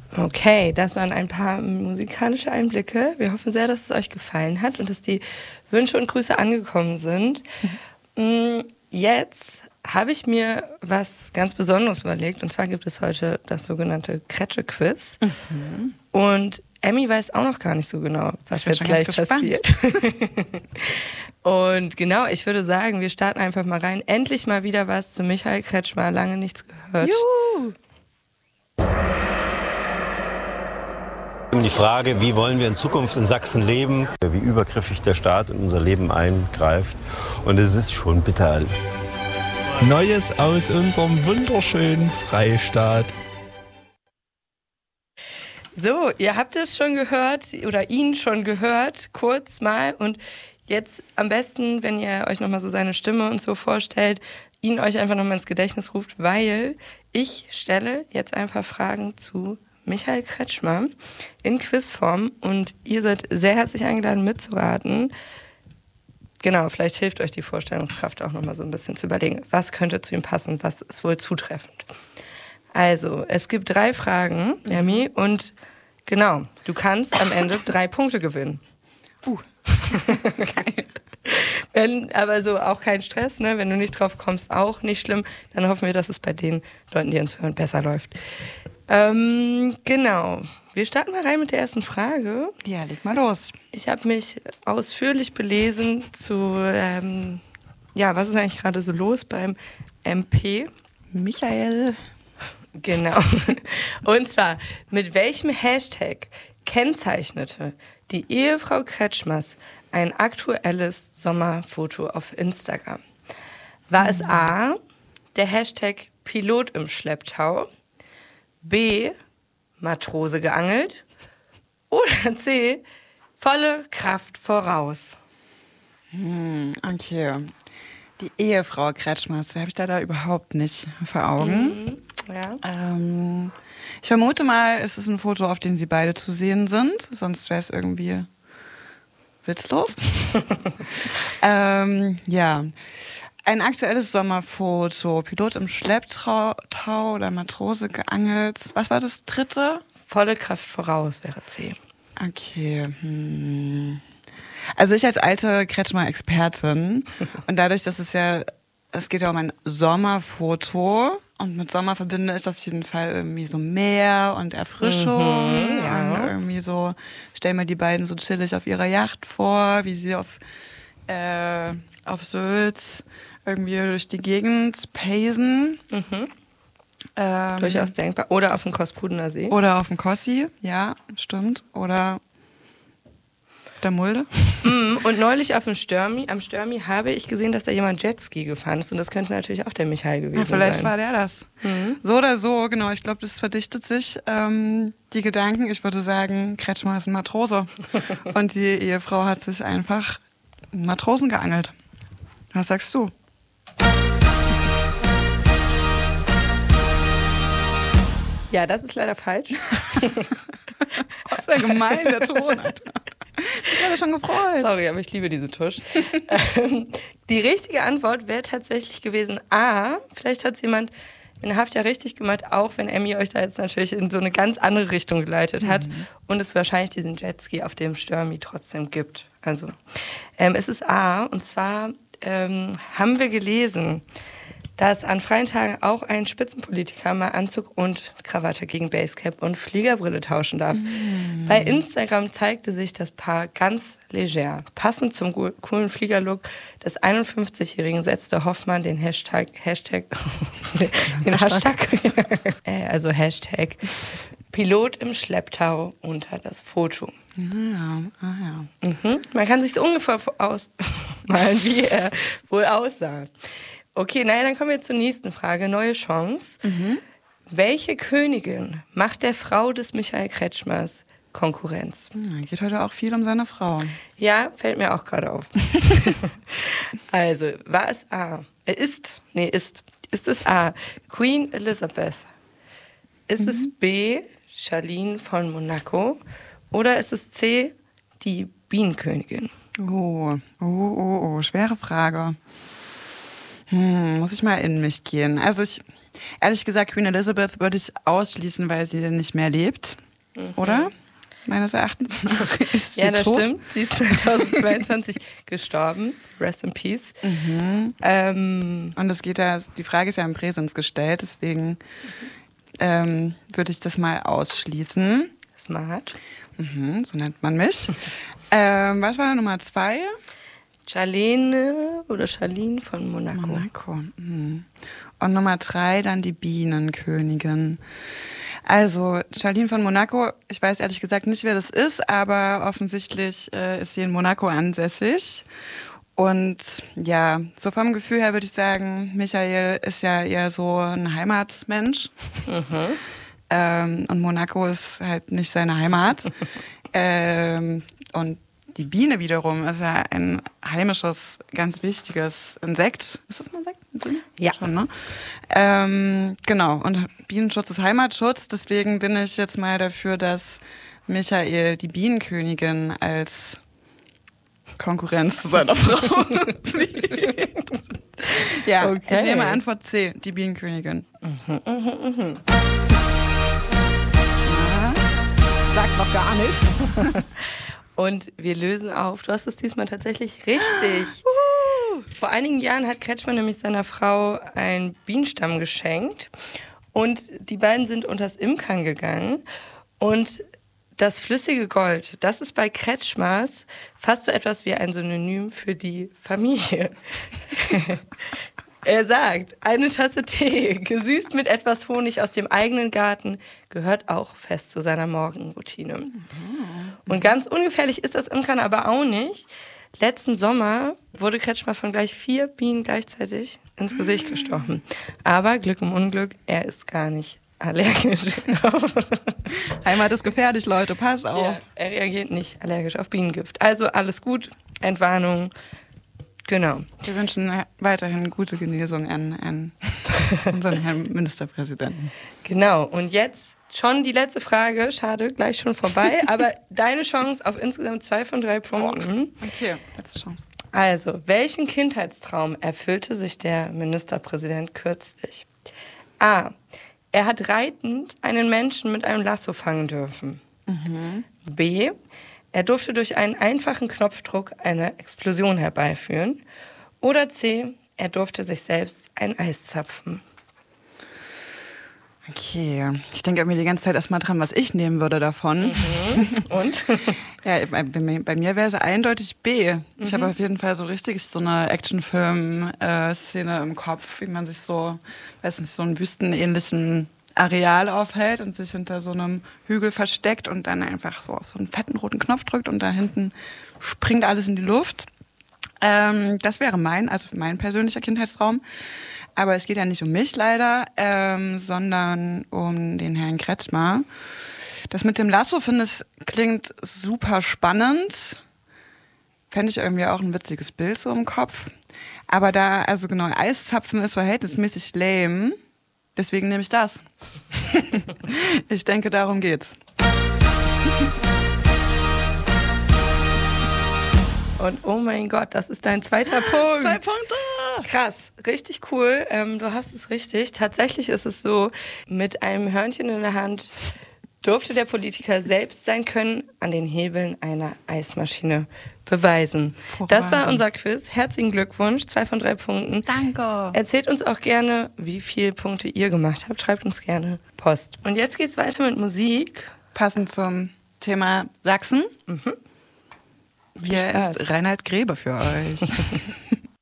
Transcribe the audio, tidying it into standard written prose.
Okay, das waren ein paar musikalische Einblicke. Wir hoffen sehr, dass es euch gefallen hat und dass die Wünsche und Grüße angekommen sind. Jetzt habe ich mir was ganz Besonderes überlegt. Und zwar gibt es heute das sogenannte Kretsche-Quiz. Und Emmy weiß auch noch gar nicht so genau, was jetzt gleich passiert. Und genau, ich würde sagen, wir starten einfach mal rein. Endlich mal wieder was zu Michael Kretschmer. Lange nichts gehört. Juhu! Die Frage, wie wollen wir in Zukunft in Sachsen leben, wie übergriffig der Staat in unser Leben eingreift. Und es ist schon bitter. Neues aus unserem wunderschönen Freistaat. So, ihr habt es schon gehört oder ihn schon gehört, kurz mal. Und jetzt am besten, wenn ihr euch nochmal so seine Stimme und so vorstellt, ihn euch einfach nochmal ins Gedächtnis ruft, weil ich stelle jetzt ein paar Fragen zu Michael Kretschmer in Quizform und ihr seid sehr herzlich eingeladen mitzuraten. Genau, vielleicht hilft euch die Vorstellungskraft auch nochmal so ein bisschen zu überlegen, was könnte zu ihm passen, was ist wohl zutreffend. Also, es gibt 3 Fragen, Emmy, und genau, du kannst am Ende 3 Punkte gewinnen. Wenn, aber so auch kein Stress, ne? Wenn du nicht drauf kommst, auch nicht schlimm. Dann hoffen wir, dass es bei den Leuten, die uns hören, besser läuft. Genau. Wir starten mal rein mit der ersten Frage. Ja, leg mal los. Ich habe mich ausführlich belesen zu, was ist eigentlich gerade so los beim MP? Michael. Genau. Und zwar, mit welchem Hashtag kennzeichnete die Ehefrau Kretschmers ein aktuelles Sommerfoto auf Instagram? War es A, der Hashtag Pilot im Schlepptau, B, Matrose geangelt oder C, volle Kraft voraus? Okay. Die Ehefrau Kretschmers, die habe ich da überhaupt nicht vor Augen. Ja. Ich vermute mal, es ist ein Foto, auf dem sie beide zu sehen sind. Sonst wäre es irgendwie witzlos. Ja. Ein aktuelles Sommerfoto. Pilot im Schlepptau oder Matrose geangelt. Was war das dritte? Volle Kraft voraus wäre C. Okay. Also ich als alte Kretschmer-Expertin und dadurch, dass es geht ja um ein Sommerfoto und mit Sommer verbinde ich auf jeden Fall irgendwie so Meer und Erfrischung und irgendwie so, stell mir die beiden so chillig auf ihrer Yacht vor, wie sie auf Sylt irgendwie durch die Gegend pacen. Durchaus denkbar. Oder auf dem Kospudener See. Oder auf dem Kossi, ja, stimmt. Oder der Mulde. Und neulich am Störmi habe ich gesehen, dass da jemand Jetski gefahren ist. Und das könnte natürlich auch der Michael gewesen sein. Vielleicht war der das. So oder so, genau. Ich glaube, das verdichtet sich die Gedanken. Ich würde sagen, Kretschmer ist ein Matrose. Und die Ehefrau hat sich einfach einen Matrosen geangelt. Was sagst du? Ja, das ist leider falsch. Das ist ja gemein, der Ton, Alter. Ich habe mich schon gefreut. Sorry, aber ich liebe diese Tusch. Die richtige Antwort wäre tatsächlich gewesen A. Vielleicht hat es jemand in Haft ja richtig gemacht, auch wenn Emmy euch da jetzt natürlich in so eine ganz andere Richtung geleitet hat und es wahrscheinlich diesen Jetski auf dem Störmi trotzdem gibt. Also es ist A. Und zwar haben wir gelesen, dass an freien Tagen auch ein Spitzenpolitiker mal Anzug und Krawatte gegen Basecap und Fliegerbrille tauschen darf. Bei Instagram zeigte sich das Paar ganz leger. Passend zum coolen Fliegerlook des 51-Jährigen setzte Hoffmann den Hashtag Pilot im Schlepptau unter das Foto. Man kann sich so ungefähr ausmalen, wie er wohl aussah. Okay, dann kommen wir zur nächsten Frage. Neue Chance. Welche Königin macht der Frau des Michael Kretschmers Konkurrenz? Geht heute auch viel um seine Frau. Ja, fällt mir auch gerade auf. Also, war es A? Ist es A, Queen Elizabeth? Ist es B, Charlene von Monaco? Oder ist es C, die Bienenkönigin? Schwere Frage. Muss ich mal in mich gehen. Also Ehrlich gesagt, Queen Elizabeth würde ich ausschließen, weil sie nicht mehr lebt. Oder? Meines Erachtens ist sie Ja, das tot. stimmt. Sie ist 2022 gestorben. Rest in Peace. Und es geht ja, die Frage ist ja im Präsens gestellt, deswegen würde ich das mal ausschließen. Smart. So nennt man mich. Was war da Nummer 2? Charlene von Monaco. Monaco. Und Nummer 3 dann die Bienenkönigin. Also Charlene von Monaco, ich weiß ehrlich gesagt nicht, wer das ist, aber offensichtlich ist sie in Monaco ansässig. Und ja, so vom Gefühl her würde ich sagen, Michael ist ja eher so ein Heimatmensch. Und Monaco ist halt nicht seine Heimat. Und die Biene wiederum ist ja ein heimisches, ganz wichtiges Insekt. Ist das ein Insekt? Ja. Schon, ne? Genau. Und Bienenschutz ist Heimatschutz. Deswegen bin ich jetzt mal dafür, dass Michael die Bienenkönigin als Konkurrenz zu seiner Frau sieht. Ja, Okay. Ich nehme Antwort C, die Bienenkönigin. Sag's noch gar nicht. Und wir lösen auf. Du hast es diesmal tatsächlich richtig. Vor einigen Jahren hat Kretschmann nämlich seiner Frau einen Bienenstamm geschenkt. Und die beiden sind unters Imkern gegangen. Und das flüssige Gold, das ist bei Kretschmers fast so etwas wie ein Synonym für die Familie. Er sagt, eine Tasse Tee, gesüßt mit etwas Honig aus dem eigenen Garten, gehört auch fest zu seiner Morgenroutine. Und ganz ungefährlich ist das Imkern aber auch nicht. Letzten Sommer wurde Kretschmer von gleich 4 Bienen gleichzeitig ins Gesicht gestochen. Aber Glück im Unglück, er ist gar nicht allergisch. Heimat ist gefährlich, Leute, passt auf. Ja, er reagiert nicht allergisch auf Bienengift. Also alles gut, Entwarnung. Genau. Wir wünschen weiterhin gute Genesung an unseren Herrn Ministerpräsidenten. Genau. Und jetzt schon die letzte Frage. Schade, gleich schon vorbei. Aber deine Chance auf insgesamt 2 von 3 Punkten. Okay, letzte Chance. Also, welchen Kindheitstraum erfüllte sich der Ministerpräsident kürzlich? A. Er hat reitend einen Menschen mit einem Lasso fangen dürfen. B. Er durfte durch einen einfachen Knopfdruck eine Explosion herbeiführen. Oder C. Er durfte sich selbst ein Eis zapfen. Okay, ich denke irgendwie die ganze Zeit erstmal dran, was ich nehmen würde davon. Und? Ja, bei mir wäre es eindeutig B. Ich habe auf jeden Fall so richtig so eine Actionfilm-Szene im Kopf, wie man sich so, weiß nicht, so einen wüstenähnlichen Areal aufhält und sich hinter so einem Hügel versteckt und dann einfach so auf so einen fetten roten Knopf drückt und da hinten springt alles in die Luft. Das wäre mein persönlicher Kindheitstraum. Aber es geht ja nicht um mich leider, sondern um den Herrn Kretschmer. Das mit dem Lasso, finde ich, klingt super spannend. Fände ich irgendwie auch ein witziges Bild so im Kopf. Aber da, also genau, Eiszapfen ist verhältnismäßig lame. Deswegen nehme ich das. Ich denke, darum geht's. Und oh mein Gott, das ist dein zweiter Punkt. 2 Punkte! Krass, richtig cool. Du hast es richtig. Tatsächlich ist es so, mit einem Hörnchen in der Hand durfte der Politiker selbst sein Können an den Hebeln einer Eismaschine beweisen. Das war unser Quiz. Herzlichen Glückwunsch, 2 von 3 Punkten. Danke. Erzählt uns auch gerne, wie viele Punkte ihr gemacht habt. Schreibt uns gerne Post. Und jetzt geht's weiter mit Musik. Passend zum Thema Sachsen. Hier Spaß. ist Reinhard Grebe für euch.